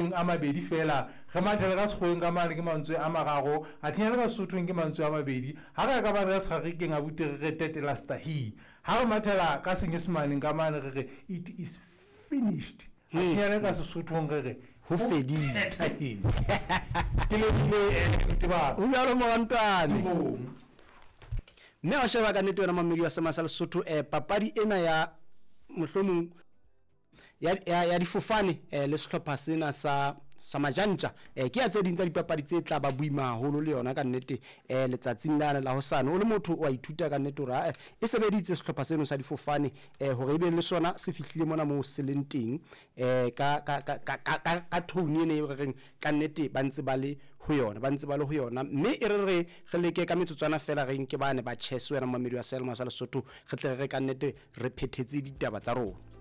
sekgoeng a mabedi fela re mathele ka sekgoeng ka mane ke mantswe a mararo a thinyana ka Sesothong ke mantswe a mabedi ha re ka bana ka sekgakeng a bute re tetela stahi ha re mathela ka Senyesemane ka mane re it is finished a thinyana ka Sesothong re ho fedile ke le tiba o ya lo morantwane mme a sheba ka nnete wena mamedi wa Semasa Lesotho papadi ena ya mohlomong ya difofane le sehlopha sena sa majantja ke ya tse ding tsa dipapadi tse tla ba buima haholo le yona ka nnete letsatsing la hosane o le motho wa ithuta ka nnete hore e sebeditse sehlopha seno sa difofane hore ebe le sona se fihlile mona mo se leng teng ka tone ene e reng ka nnete ba ntse ba le ho yona mme e re leke ka metsotswana fela re nke bane ba chess wena mamedi wa Selma sa Lesotho re tle re ka nnete re phethetse ditaba tsa rona.